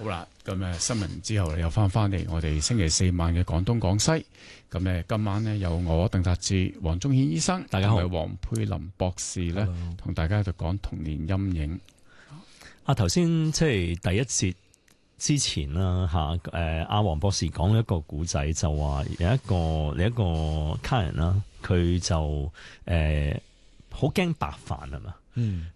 好啦，咁新聞之後又翻嚟，我哋星期四晚嘅廣東廣西。咁今晚呢，有我鄧達智、黃宗顯醫生， 大家好， 黃佩林博士咧，同大家喺度講童年陰影。 頭先即係第一節之前啦，阿黃博士講一個古仔，就話有一個客人啦，佢就好驚白飯係嘛，